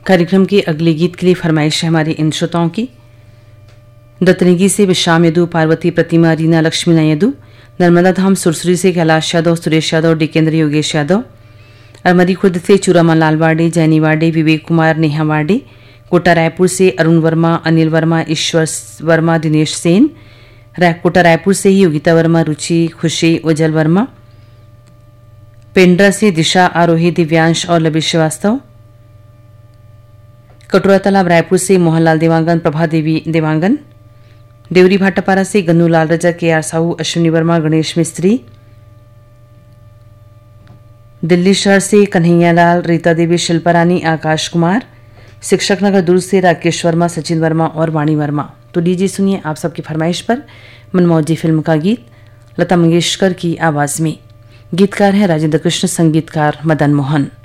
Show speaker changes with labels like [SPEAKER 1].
[SPEAKER 1] कार्यक्रम के अगले गीत के लिए फरमाइश है हमारे इन श्रोताओं की। दत्तनेगी से विश्राम यदु, पार्वती प्रतिमा, रीना लक्ष्मी नायदु, नर्मदा धाम सुरसुरी से कैलाश यादव, सुरेश यादव, डिकेंद्र योगेश यादव, अरमरी खुर्द से चूरामा लाल वाडे, जैनी वाडे, विवेक कुमार, नेहा वाडे, कोटा रायपुर से अरुण वर्मा, अनिल वर्मा, ईश्वर वर्मा, दिनेश सेन, कोटा रायपुर से ही योगिता वर्मा, रुचि, खुशी, उज्जवल वर्मा, पेंड्रा से दिशा, आरोही, दिव्यांश और लबी श्रीवास्तव, कटोरा तालाब रायपुर से मोहनलाल देवांगन, प्रभा देवी देवांगन, देवरी भाटापारा से गन्नू लाल रजा, के आर साहू, अश्विनी वर्मा, गणेश मिस्त्री, दिल्ली शहर से कन्हैयालाल, रीता देवी, शिल्पा रानी, आकाश कुमार, शिक्षक नगर दुर्ग से राकेश वर्मा, सचिन वर्मा और वाणी वर्मा। तो लीजिए सुनिए आप सबकी फरमाइश पर मनमौजी फिल्म का गीत लता मंगेशकर की आवाज में। गीतकार हैं राजेंद्र कृष्ण, संगीतकार मदन मोहन।